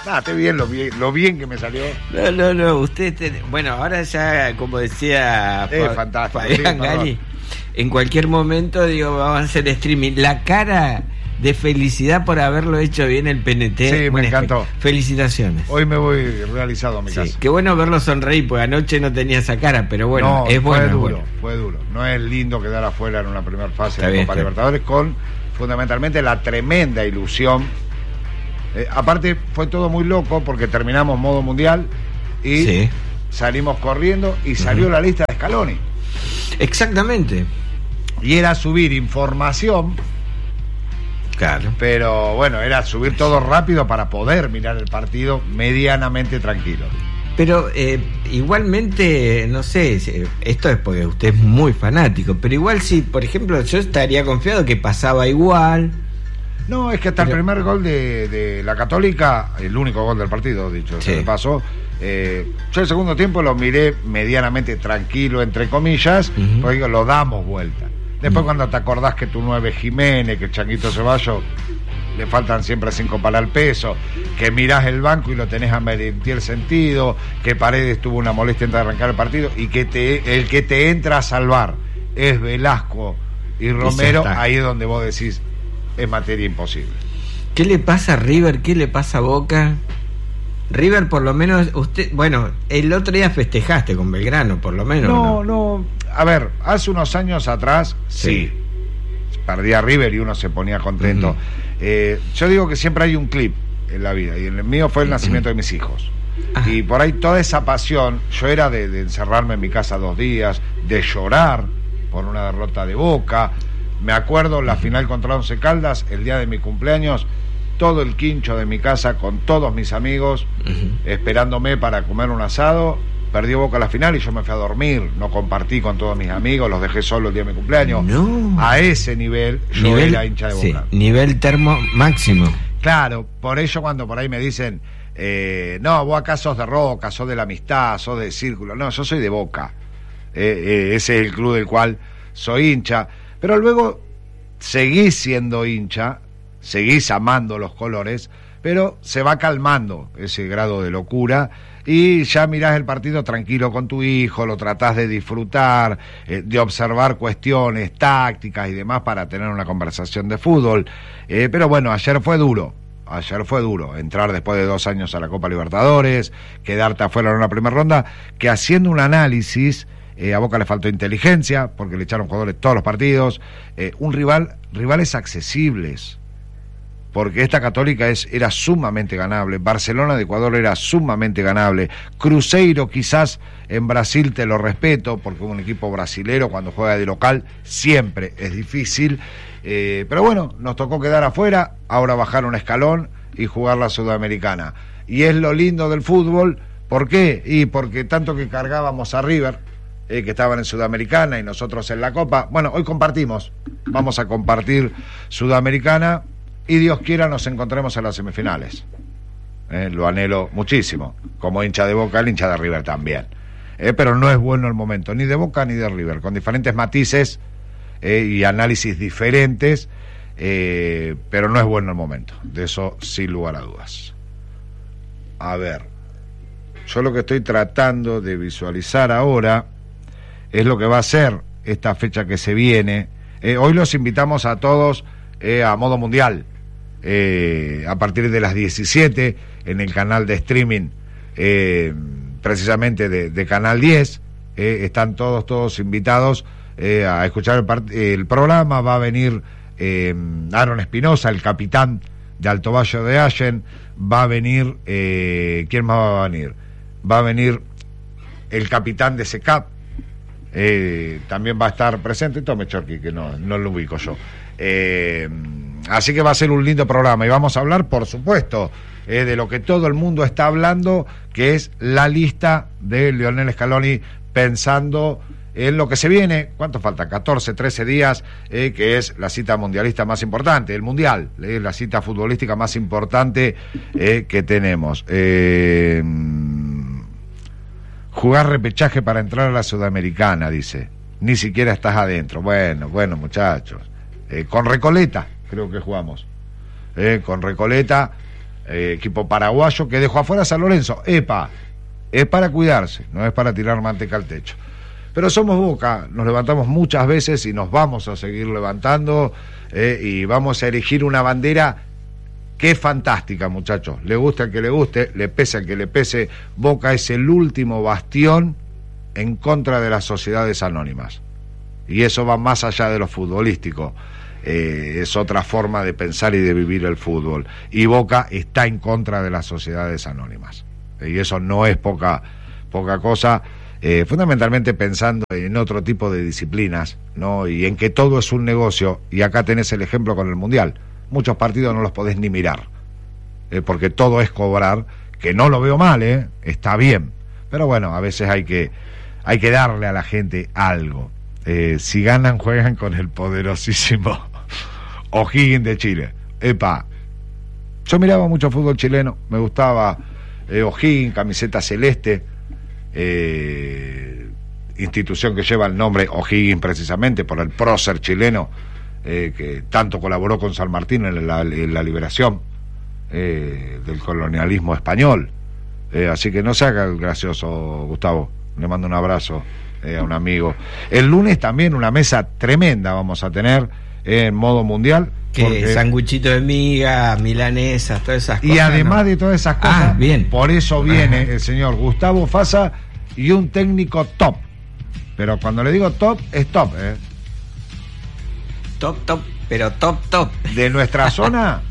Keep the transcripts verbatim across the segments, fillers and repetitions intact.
Ah, esté bien lo, bien lo bien que me salió. No, no, no, usted... Te, bueno, ahora ya, como decía... Es fa, fantástico. Fabián sí, Gali, en cualquier momento, digo, vamos a hacer streaming. La cara de felicidad por haberlo hecho bien el P N T. Sí, me Bueno, encantó. Felicitaciones. Hoy me voy realizado a mi Sí, casa. qué bueno verlo sonreír, porque anoche no tenía esa cara, pero bueno, no, es bueno. Fue duro, bueno. fue duro. No es lindo quedar afuera en una primera fase Está de bien, Copa está Libertadores con fundamentalmente la tremenda ilusión. Eh, aparte fue todo muy loco porque terminamos modo mundial y Sí. salimos corriendo y salió Uh-huh. la lista de Scaloni. Exactamente. Y era subir información, Claro. pero bueno, era subir todo rápido para poder mirar el partido medianamente tranquilo. Pero eh, igualmente, no sé, esto es porque usted es muy fanático, pero igual si, por ejemplo, yo estaría confiado que pasaba igual. No, es que hasta Pero... el primer gol de, de la Católica, el único gol del partido, dicho Sí. se pasó, eh, yo el segundo tiempo lo miré medianamente tranquilo, entre comillas, Uh-huh. porque digo, lo damos vuelta. Después Uh-huh. cuando te acordás que tu nueve Jiménez, que el Changuito Ceballos, le faltan siempre cinco para el peso, que mirás el banco y lo tenés a medir sentido, que Paredes tuvo una molestia antes de arrancar el partido, y que te, el que te entra a salvar es Velasco y Romero, ahí es donde vos decís, es materia imposible. ¿Qué le pasa a River? ¿Qué le pasa a Boca? River, por lo menos, usted, bueno, el otro día festejaste con Belgrano, por lo menos. No, No, no, a ver, hace unos años atrás, sí, Sí. perdía River y uno se ponía contento. Uh-huh. Eh, yo digo que siempre hay un clip en la vida, y el mío fue el nacimiento de mis hijos. Ah. Y por ahí toda esa pasión, yo era de, de encerrarme en mi casa dos días, de llorar por una derrota de Boca. Me acuerdo la final contra Once Caldas, el día de mi cumpleaños, todo el quincho de mi casa con todos mis amigos, Uh-huh. esperándome para comer un asado. Perdió Boca la final y yo me fui a dormir, no compartí con todos mis amigos, los dejé solo el día de mi cumpleaños. No. A ese nivel yo Nivel, era hincha de Boca. Sí, nivel termo máximo. Claro, por ello cuando por ahí me dicen, eh, no, vos acá sos de Roca, sos de la amistad, sos de Círculo. No, yo soy de Boca. Eh, eh, ese es el club del cual soy hincha. Pero luego seguís siendo hincha, seguís amando los colores, pero se va calmando ese grado de locura y ya mirás el partido tranquilo con tu hijo, lo tratás de disfrutar, eh, de observar cuestiones tácticas y demás para tener una conversación de fútbol. Eh, pero bueno, ayer fue duro. Ayer fue duro entrar después de dos años a la Copa Libertadores, quedarte afuera en una primera ronda, que haciendo un análisis, eh, a Boca le faltó inteligencia, porque le echaron jugadores todos los partidos, eh, un rival, rivales accesibles, porque esta Católica es, era sumamente ganable, Barcelona de Ecuador era sumamente ganable, Cruzeiro quizás en Brasil te lo respeto, porque un equipo brasilero cuando juega de local siempre es difícil, eh, pero bueno, nos tocó quedar afuera, ahora bajar un escalón y jugar la Sudamericana, y es lo lindo del fútbol. ¿Por qué? Y porque tanto que cargábamos a River, eh, que estaban en Sudamericana y nosotros en la Copa, bueno, hoy compartimos, vamos a compartir Sudamericana y Dios quiera nos encontremos en las semifinales. Eh, lo anhelo muchísimo, como hincha de Boca, el hincha de River también. Eh, pero no es bueno el momento, ni de Boca ni de River, con diferentes matices eh, y análisis diferentes, eh, pero no es bueno el momento, de eso sin lugar a dudas. A ver, yo lo que estoy tratando de visualizar ahora es lo que va a ser esta fecha que se viene. Eh, hoy los invitamos a todos eh, a modo mundial, eh, a partir de las diecisiete en el canal de streaming, eh, precisamente de, de Canal diez. Eh, están todos, todos invitados eh, a escuchar el, part- el programa. Va a venir eh, Aaron Espinosa, el capitán de Alto Valle de Allen. Va a venir, eh, ¿quién más va a venir? Va a venir el capitán de SECAP, eh, también va a estar presente. Tome Chorqui, que no, no lo ubico yo. Eh, así que va a ser un lindo programa y vamos a hablar, por supuesto, eh, de lo que todo el mundo está hablando, que es la lista de Lionel Scaloni, pensando en lo que se viene. ¿Cuánto falta? catorce, trece días, eh, que es la cita mundialista más importante, el mundial, eh, la cita futbolística más importante eh, que tenemos. Eh, jugar repechaje para entrar a la Sudamericana, dice. Ni siquiera estás adentro. Bueno, bueno, muchachos. Eh, con Recoleta, creo que jugamos. Eh, con Recoleta, eh, equipo paraguayo que dejó afuera a San Lorenzo. Epa, es para cuidarse, no es para tirar manteca al techo. Pero somos Boca, nos levantamos muchas veces y nos vamos a seguir levantando, eh, y vamos a erigir una bandera que es fantástica, muchachos. Le guste al que le guste, le pese al que le pese. Boca es el último bastión en contra de las sociedades anónimas. Y eso va más allá de lo futbolístico. Eh, es otra forma de pensar y de vivir el fútbol. Y Boca está en contra de las sociedades anónimas. Y eso no es poca, poca cosa. Eh, fundamentalmente pensando en otro tipo de disciplinas, ¿no? Y en que todo es un negocio, y acá tenés el ejemplo con el Mundial. Muchos partidos no los podés ni mirar, eh, porque todo es cobrar, que no lo veo mal, ¿eh? Está bien, pero bueno, a veces hay que, hay que darle a la gente algo. Eh, si ganan, juegan con el poderosísimo O'Higgins de Chile. Epa, yo miraba mucho fútbol chileno, me gustaba eh, O'Higgins, camiseta celeste, Eh, institución que lleva el nombre O'Higgins precisamente por el prócer chileno, eh, que tanto colaboró con San Martín en la, en la liberación eh, del colonialismo español. Eh, así que no se haga el gracioso, Gustavo. Le mando un abrazo eh, a un amigo. El lunes también una mesa tremenda vamos a tener eh, en modo mundial. Que sanguchito de miga, milanesas, todas esas cosas. Y además ¿no? de todas esas cosas, ah, bien. por eso viene el señor Gustavo Fasa y un técnico top. Pero cuando le digo top, es top, ¿eh? Top, top, pero top, top. De nuestra zona.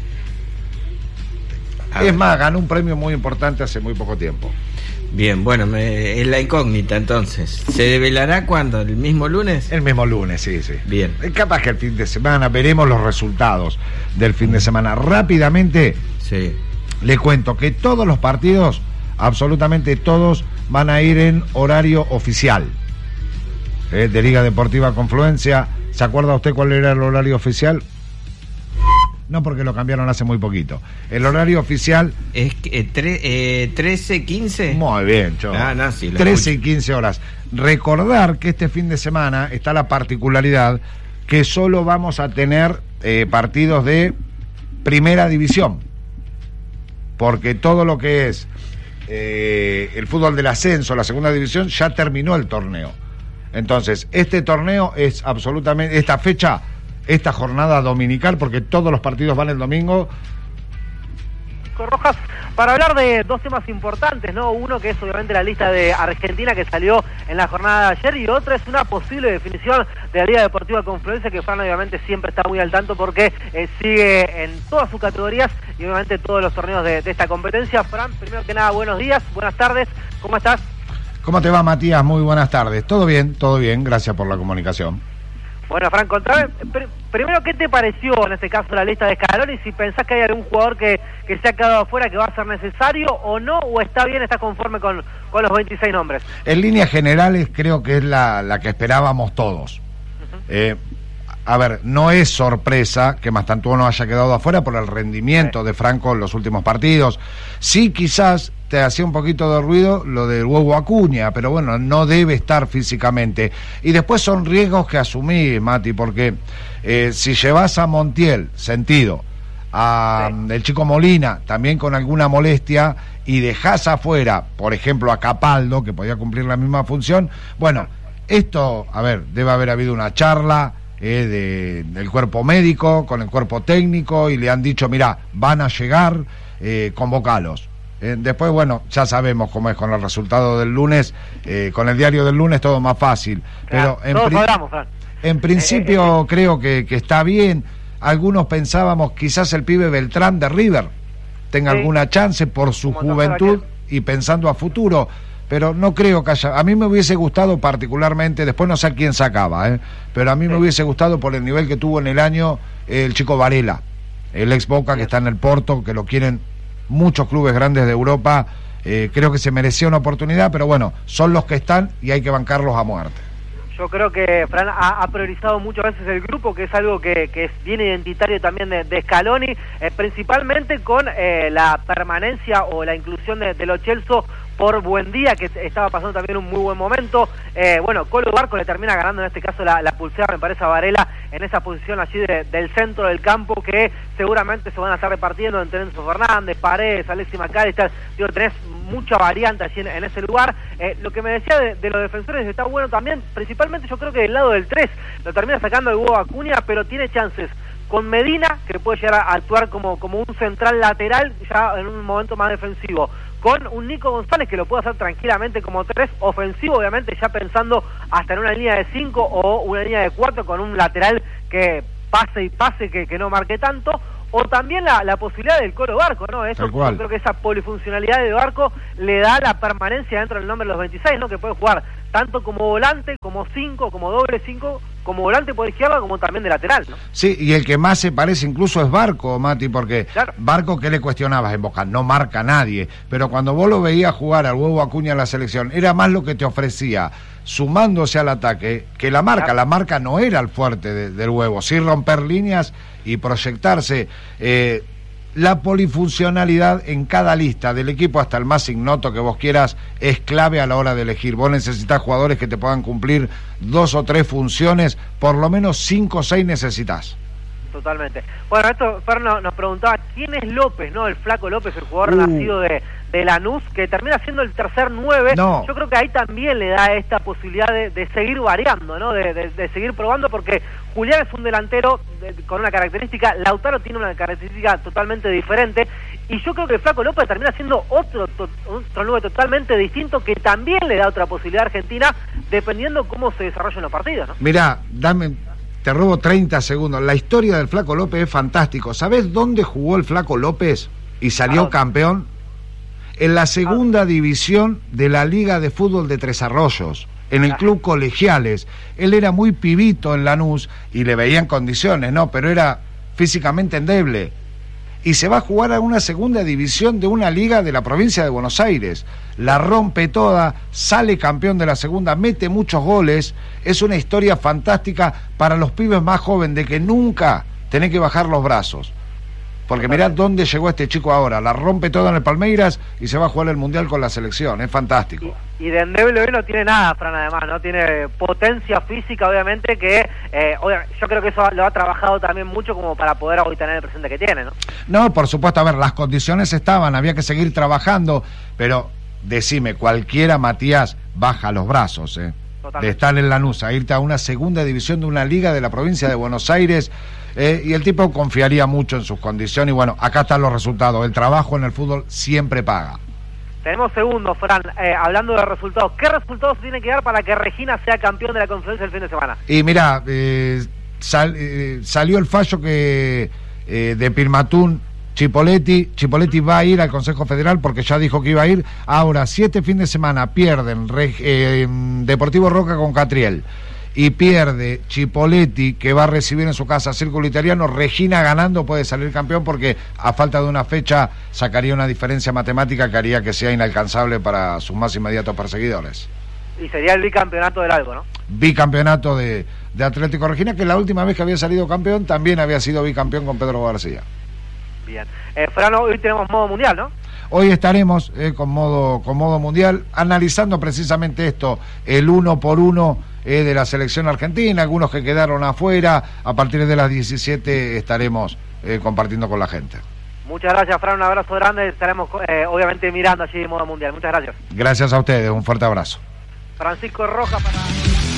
Es más, ganó un premio muy importante hace muy poco tiempo. Bien, bueno, me, es la incógnita entonces. ¿Se develará cuándo? ¿El mismo lunes? El mismo lunes, sí, sí. Bien. Capaz que el fin de semana veremos los resultados del fin de semana. Rápidamente, sí. Le cuento que todos los partidos, absolutamente todos, van a ir en horario oficial. Eh, de Liga Deportiva Confluencia. ¿Se acuerda usted cuál era el horario oficial? No, porque lo cambiaron hace muy poquito. El horario oficial es eh, tre, eh, trece, quince. Muy bien, yo. Ah, no, sí, trece y quince horas. Recordar que este fin de semana está la particularidad que solo vamos a tener eh, partidos de primera división. Porque todo lo que es eh, el fútbol del ascenso, la segunda división, ya terminó el torneo. Entonces, este torneo es absolutamente, esta fecha, esta jornada dominical, porque todos los partidos van el domingo. Rojas, para hablar de dos temas importantes, ¿no? Uno que es obviamente la lista de Argentina que salió en la jornada de ayer, y otro es una posible definición de la Liga Deportiva Confluencia, que Fran obviamente siempre está muy al tanto porque eh, sigue en todas sus categorías y obviamente todos los torneos de, de esta competencia. Fran, primero que nada, buenos días, buenas tardes, ¿cómo estás? ¿Cómo te va, Matías? Muy buenas tardes. Todo bien, todo bien, gracias por la comunicación. Bueno, Fran, contame, pr primero, ¿qué te pareció en este caso la lista de Scaloni? Si pensás que hay algún jugador que, que se ha quedado afuera, que va a ser necesario o no, o está bien, está conforme con, con los veintiséis nombres. En líneas generales creo que es la, la que esperábamos todos. Uh-huh. eh, a ver, no es sorpresa que Mastantuono haya quedado afuera por el rendimiento sí. de Franco en los últimos partidos. Sí, quizás te hacía un poquito de ruido lo del Huevo Acuña, pero bueno, no debe estar físicamente. Y después son riesgos que asumís, Mati, porque eh, si llevas a Montiel, sentido, a sí. el Chico Molina, también con alguna molestia, y dejás afuera, por ejemplo, a Capaldo, que podía cumplir la misma función, bueno, esto, a ver, debe haber habido una charla eh, de, del cuerpo médico con el cuerpo técnico, y le han dicho, mirá, van a llegar, eh, convocalos. Eh, después, bueno, ya sabemos cómo es con el resultado del lunes, eh, con el diario del lunes todo más fácil. Claro, pero en, todos hablamos, Fran. En principio eh, eh, creo que, que está bien. Algunos pensábamos quizás el pibe Beltrán de River tenga sí. alguna chance por su juventud y pensando a futuro, pero no creo que haya. A mí me hubiese gustado particularmente, después no sé a quién sacaba, ¿eh? pero a mí sí. me hubiese gustado por el nivel que tuvo en el año eh, el chico Varela, el ex Boca sí. que está en el Porto, que lo quieren muchos clubes grandes de Europa. Eh, creo que se merecía una oportunidad, pero bueno, son los que están y hay que bancarlos a muerte. Yo creo que Fran ha, ha priorizado muchas veces el grupo, que es algo que, que es bien identitario también de, de Scaloni, eh, principalmente con eh, la permanencia o la inclusión de, de Lo Celso por Buendía, que estaba pasando también un muy buen momento. Eh, bueno, Colo Barco le termina ganando en este caso la, la pulsera, me parece, a Varela en esa posición allí de, del centro del campo, que seguramente se van a estar repartiendo entre Enzo Fernández, Paredes, Alexis McAllister. Digo, tenés mucha variante allí en, en ese lugar. Eh, lo que me decía de, de los defensores está bueno también, principalmente yo creo que del lado del tres, lo termina sacando el huevo Acuña, pero tiene chances con Medina, que puede llegar a actuar como, como un central lateral ya en un momento más defensivo, con un Nico González que lo puede hacer tranquilamente como tres, ofensivo obviamente, ya pensando hasta en una línea de cinco o una línea de cuatro con un lateral que pase y pase, que, que no marque tanto, o también la, la posibilidad del Colo Barco, ¿no? Eso, yo creo que esa polifuncionalidad de Barco le da la permanencia dentro del nombre de los veintiséis, ¿no? Que puede jugar tanto como volante, como cinco, como doble cinco, como volante por izquierda, como también de lateral, ¿no? Sí, y el que más se parece incluso es Barco, Mati, porque claro. Barco, ¿qué le cuestionabas en Boca? No marca a nadie, pero cuando vos lo veías jugar al huevo Acuña en la selección, era más lo que te ofrecía, sumándose al ataque, que la marca. Claro. La marca no era el fuerte de, del huevo, sí romper líneas y proyectarse. Eh, la polifuncionalidad en cada lista, del equipo hasta el más ignoto que vos quieras, es clave a la hora de elegir. Vos necesitas jugadores que te puedan cumplir dos o tres funciones, por lo menos cinco o seis necesitas. Totalmente. Bueno, esto Ferno nos preguntaba quién es López, ¿no? El Flaco López, el jugador uh. nacido de, de Lanús, que termina siendo el tercer nueve. No. Yo creo que ahí también le da esta posibilidad de, de seguir variando, ¿no? De, de, de seguir probando, porque Julián es un delantero de, con una característica, Lautaro tiene una característica totalmente diferente, y yo creo que el Flaco López termina siendo otro, to, otro nueve totalmente distinto, que también le da otra posibilidad a Argentina, dependiendo cómo se desarrollen los partidos, ¿no? Mirá, dame... Te robo treinta segundos. La historia del Flaco López es fantástico. ¿Sabés dónde jugó el Flaco López y salió campeón? En la segunda división de la Liga de Fútbol de Tres Arroyos, en el Club Colegiales. Él era muy pibito en Lanús y le veían condiciones, ¿no? Pero era físicamente endeble. Y se va a jugar a una segunda división de una liga de la provincia de Buenos Aires. La rompe toda, sale campeón de la segunda, mete muchos goles. Es una historia fantástica para los pibes más jóvenes, de que nunca tenés que bajar los brazos. Porque mirá dónde llegó este chico ahora. La rompe toda en el Palmeiras y se va a jugar el Mundial con la selección. Es fantástico. Y, y de endeble hoy no tiene nada, Fran, además. No tiene potencia física, obviamente, que eh, obviamente, yo creo que eso lo ha trabajado también mucho como para poder hoy tener el presente que tiene, ¿no? No, por supuesto. A ver, las condiciones estaban, había que seguir trabajando. Pero decime, cualquiera, Matías, baja los brazos, ¿eh? De estar en Lanús, a irte a una segunda división de una liga de la provincia de Buenos Aires, eh, y el tipo confiaría mucho en sus condiciones, y bueno, acá están los resultados. El trabajo en el fútbol siempre paga. Tenemos segundos, Fran, eh, hablando de resultados. ¿Qué resultados se tienen que dar para que Regina sea campeón de la conferencia el fin de semana? Y mirá, eh, sal, eh, salió el fallo que eh, de Pirmatún, Chipoletti, Chipoletti va a ir al Consejo Federal porque ya dijo que iba a ir. Ahora, si este fin de semana pierden eh, Deportivo Roca con Catriel y pierde Chipoletti, que va a recibir en su casa Círculo Italiano, Regina ganando puede salir campeón, porque a falta de una fecha sacaría una diferencia matemática que haría que sea inalcanzable para sus más inmediatos perseguidores. Y sería el bicampeonato del Albo, ¿no? Bicampeonato de, de Atlético Regina, que la última vez que había salido campeón también había sido bicampeón con Pedro García. Bien. Eh, Fran, hoy tenemos modo mundial, ¿no? Hoy estaremos eh, con modo con modo mundial, analizando precisamente esto, el uno por uno eh, de la selección argentina, algunos que quedaron afuera. A partir de las diecisiete estaremos eh, compartiendo con la gente. Muchas gracias, Fran, un abrazo grande. Estaremos eh, obviamente mirando allí modo mundial. Muchas gracias. Gracias a ustedes, un fuerte abrazo. Francisco Rojas para...